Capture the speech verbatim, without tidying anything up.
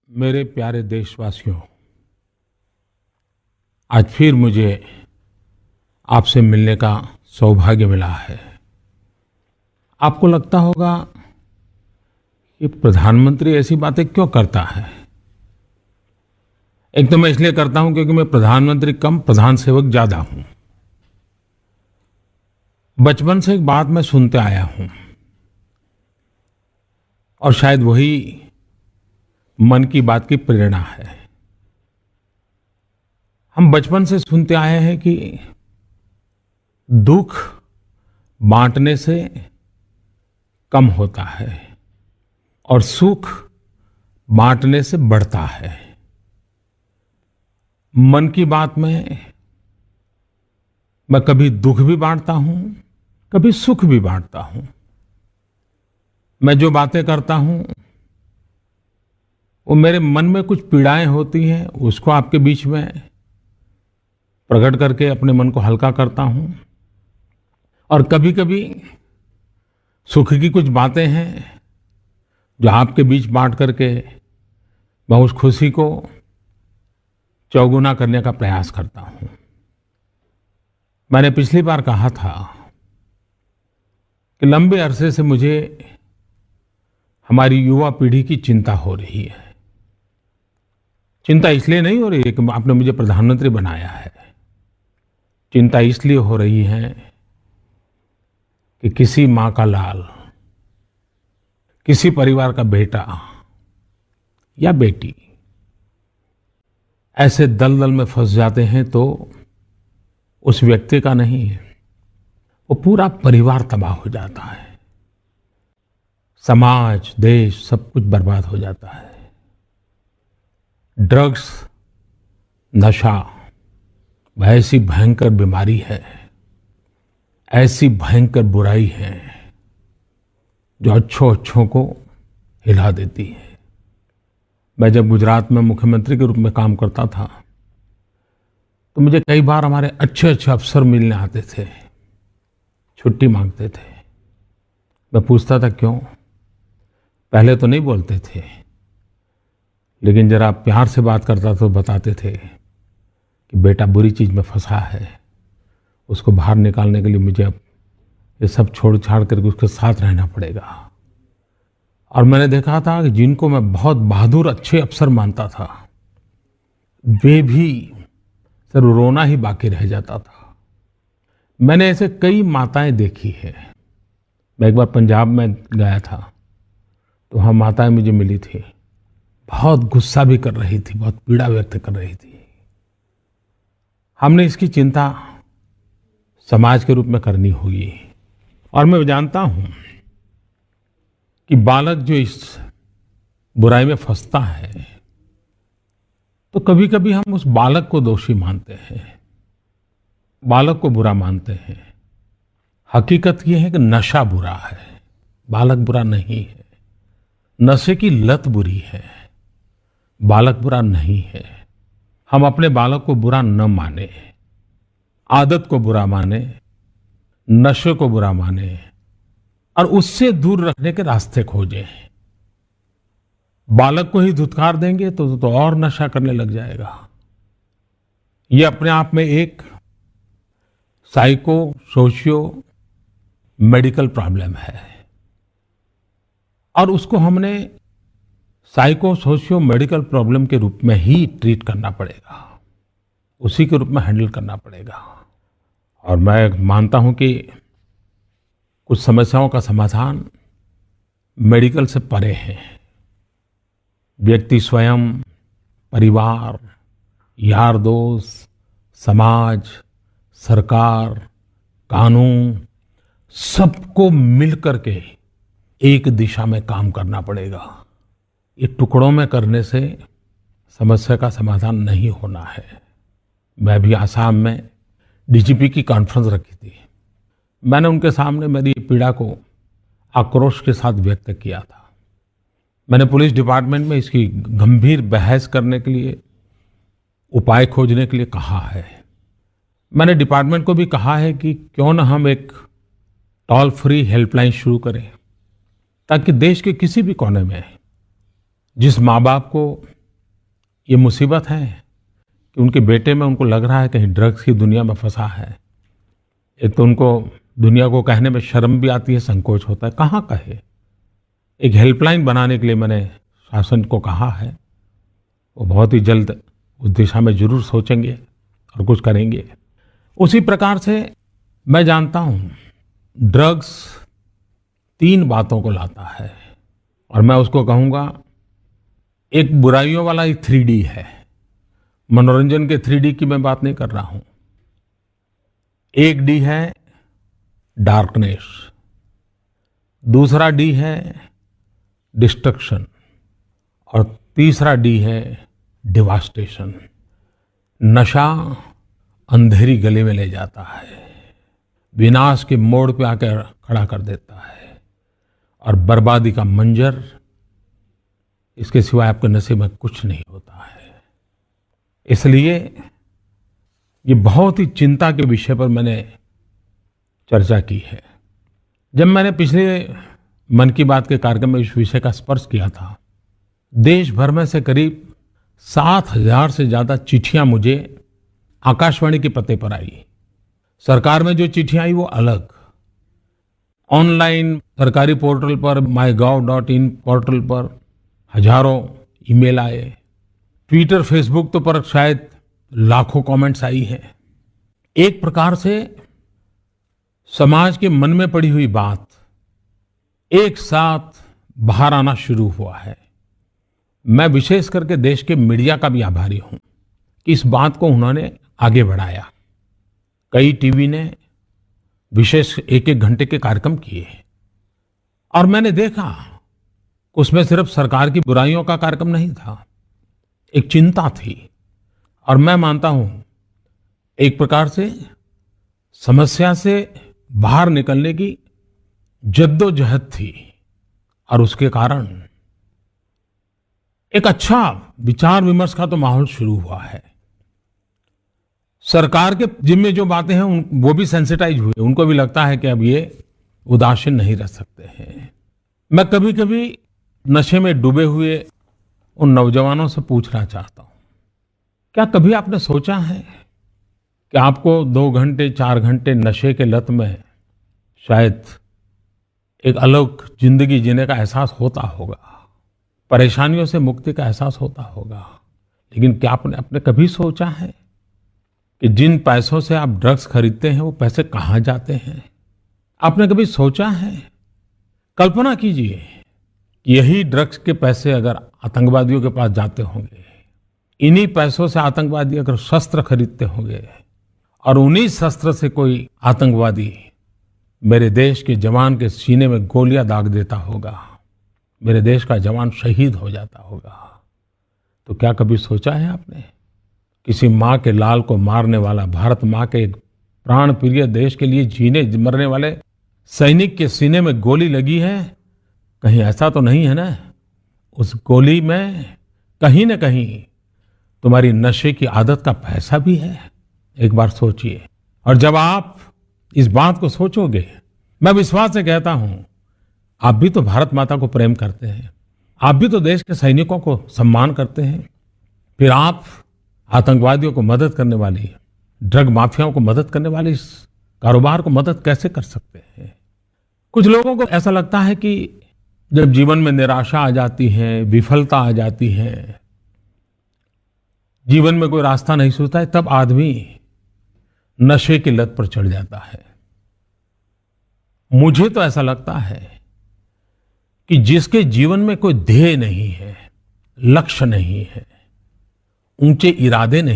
मेरे प्यारे देशवासियों, आज फिर मुझे आपसे मिलने का सौभाग्य मिला है। आपको लगता होगा कि प्रधानमंत्री ऐसी बातें क्यों करता है। एक तो मैं इसलिए करता हूं क्योंकि मैं प्रधानमंत्री कम प्रधान सेवक ज्यादा हूं। बचपन से एक बात मैं सुनते आया हूं और शायद वही मन की बात की प्रेरणा है। हम बचपन से सुनते आए हैं कि दुख बांटने से कम होता है और सुख बांटने से बढ़ता है। मन की बात में मैं कभी दुख भी बांटता हूं, कभी सुख भी बांटता हूं। मैं जो बातें करता हूं वो मेरे मन में कुछ पीड़ाएं होती हैं, उसको आपके बीच में प्रकट करके अपने मन को हल्का करता हूं। और कभी-कभी सुख की कुछ बातें हैं जो आपके बीच बांट करके मैं उस खुशी को चौगुना करने का प्रयास करता हूं। मैंने पिछली बार कहा था कि लंबे अरसे से मुझे हमारी युवा पीढ़ी की चिंता हो रही है। चिंता इसलिए नहीं हो रही है कि आपने मुझे प्रधानमंत्री बनाया है। चिंता इसलिए हो रही है कि किसी मां का लाल, किसी परिवार का बेटा या बेटी ऐसे दलदल में फंस जाते हैं तो उस व्यक्ति का नहीं है, वो पूरा परिवार तबाह हो जाता है। समाज, देश सब कुछ बर्बाद हो जाता है। ड्रग्स, नशा वह ऐसी भयंकर बीमारी है, ऐसी भयंकर बुराई है जो अच्छों अच्छों को हिला देती है। मैं जब गुजरात में मुख्यमंत्री के रूप में काम करता था तो मुझे कई बार हमारे अच्छे अच्छे अफसर मिलने आते थे, छुट्टी मांगते थे। मैं पूछता था क्यों। पहले तो नहीं बोलते थे, लेकिन जरा प्यार से बात करता तो बताते थे कि बेटा बुरी चीज में फंसा है, उसको बाहर निकालने के लिए मुझे अब ये सब छोड़ छाड़ करके उसके साथ रहना पड़ेगा। और मैंने देखा था कि जिनको मैं बहुत बहादुर अच्छे अफसर मानता था, वे भी सिर्फ रोना ही बाकी रह जाता था। मैंने ऐसे कई माताएं देखी है। मैं एक बार पंजाब में गया था तो वहां माताएं मुझे मिली थी, बहुत गुस्सा भी कर रही थी, बहुत पीड़ा व्यक्त कर रही थी। हमने इसकी चिंता समाज के रूप में करनी होगी। और मैं जानता हूं कि बालक जो इस बुराई में फंसता है तो कभी कभी हम उस बालक को दोषी मानते हैं, बालक को बुरा मानते हैं। हकीकत यह है कि नशा बुरा है, बालक बुरा नहीं है। नशे की लत बुरी है, बालक बुरा नहीं है। हम अपने बालक को बुरा न माने, आदत को बुरा माने, नशे को बुरा माने और उससे दूर रखने के रास्ते खोजें। बालक को ही धुतकार देंगे तो, तो और नशा करने लग जाएगा। ये अपने आप में एक साइको सोशियो मेडिकल प्रॉब्लम है और उसको हमने साइको सोशियो मेडिकल प्रॉब्लम के रूप में ही ट्रीट करना पड़ेगा, उसी के रूप में हैंडल करना पड़ेगा। और मैं मानता हूं कि कुछ समस्याओं का समाधान मेडिकल से परे है। व्यक्ति स्वयं, परिवार, यार दोस्त, समाज, सरकार, कानून सबको मिलकर के एक दिशा में काम करना पड़ेगा। ये टुकड़ों में करने से समस्या का समाधान नहीं होना है। मैं भी आसाम में डीजीपी की कॉन्फ्रेंस रखी थी। मैंने उनके सामने मेरी पीड़ा को आक्रोश के साथ व्यक्त किया था। मैंने पुलिस डिपार्टमेंट में इसकी गंभीर बहस करने के लिए, उपाय खोजने के लिए कहा है। मैंने डिपार्टमेंट को भी कहा है कि क्यों ना हम एक टोल फ्री हेल्पलाइन शुरू करें ताकि देश के किसी भी कोने में जिस माँ बाप को ये मुसीबत है कि उनके बेटे में उनको लग रहा है कहीं ड्रग्स की दुनिया में फंसा है। एक तो उनको दुनिया को कहने में शर्म भी आती है, संकोच होता है, कहाँ कहे। एक हेल्पलाइन बनाने के लिए मैंने शासन को कहा है, वो बहुत ही जल्द उस दिशा में जरूर सोचेंगे और कुछ करेंगे। उसी प्रकार से मैं जानता हूँ ड्रग्स तीन बातों को लाता है और मैं उसको कहूँगा एक बुराइयों वाला ही थ्री डी है। मनोरंजन के थ्री डी की मैं बात नहीं कर रहा हूँ। एक डी है डार्कनेस, दूसरा डी है डिस्ट्रक्शन और तीसरा डी है डिवास्टेशन। नशा अंधेरी गली में ले जाता है, विनाश के मोड़ पे आकर खड़ा कर देता है और बर्बादी का मंजर, इसके सिवाय आपके नसीब में कुछ नहीं होता है। इसलिए ये बहुत ही चिंता के विषय पर मैंने चर्चा की है। जब मैंने पिछले मन की बात के कार्यक्रम में इस विषय का स्पर्श किया था, देश भर में से करीब सात हजार से ज्यादा चिट्ठियां मुझे आकाशवाणी के पते पर आई। सरकार में जो चिट्ठियां आई वो अलग, ऑनलाइन सरकारी पोर्टल पर माई गॉव डॉट इन पोर्टल पर हजारों ईमेल आए, ट्विटर फेसबुक तो पर शायद लाखों कमेंट्स आई हैं। एक प्रकार से समाज के मन में पड़ी हुई बात एक साथ बाहर आना शुरू हुआ है। मैं विशेष करके देश के मीडिया का भी आभारी हूं कि इस बात को उन्होंने आगे बढ़ाया। कई टीवी ने विशेष एक एक घंटे के कार्यक्रम किए और मैंने देखा उसमें सिर्फ सरकार की बुराइयों का कार्यक्रम नहीं था, एक चिंता थी और मैं मानता हूं एक प्रकार से समस्या से बाहर निकलने की जद्दोजहद थी और उसके कारण एक अच्छा विचार विमर्श का तो माहौल शुरू हुआ है। सरकार के जिम्मे जो बातें हैं उन, वो भी सेंसिटाइज हुए, उनको भी लगता है कि अब ये उदासीन नहीं रह सकते हैं। मैं कभी कभी नशे में डूबे हुए उन नौजवानों से पूछना चाहता हूं, क्या कभी आपने सोचा है कि आपको दो घंटे चार घंटे नशे के लत में शायद एक अलग जिंदगी जीने का एहसास होता होगा, परेशानियों से मुक्ति का एहसास होता होगा, लेकिन क्या आपने आपने कभी सोचा है कि जिन पैसों से आप ड्रग्स खरीदते हैं वो पैसे कहाँ जाते हैं? आपने कभी सोचा है? कल्पना कीजिए यही ड्रग्स के पैसे अगर आतंकवादियों के पास जाते होंगे, इन्हीं पैसों से आतंकवादी अगर शस्त्र खरीदते होंगे और उन्हीं शस्त्र से कोई आतंकवादी मेरे देश के जवान के सीने में गोलियां दाग देता होगा, मेरे देश का जवान शहीद हो जाता होगा, तो क्या कभी सोचा है आपने? किसी माँ के लाल को मारने वाला, भारत माँ के प्राण प्रिय देश के लिए जीने मरने वाले सैनिक के सीने में गोली लगी है, कहीं ऐसा तो नहीं है ना उस गोली में कहीं ना कहीं तुम्हारी नशे की आदत का पैसा भी है? एक बार सोचिए। और जब आप इस बात को सोचोगे, मैं विश्वास से कहता हूं आप भी तो भारत माता को प्रेम करते हैं, आप भी तो देश के सैनिकों को सम्मान करते हैं, फिर आप आतंकवादियों को मदद करने वाली, ड्रग माफियाओं को मदद करने वाली इस कारोबार को मदद कैसे कर सकते हैं? कुछ लोगों को ऐसा लगता है कि जब जीवन में निराशा आ जाती है, विफलता आ जाती है, जीवन में कोई रास्ता नहीं सूझता है, तब आदमी नशे की लत पर चढ़ जाता है। मुझे तो ऐसा लगता है कि जिसके जीवन में कोई ध्येय नहीं है, लक्ष्य नहीं है, ऊंचे इरादे नहीं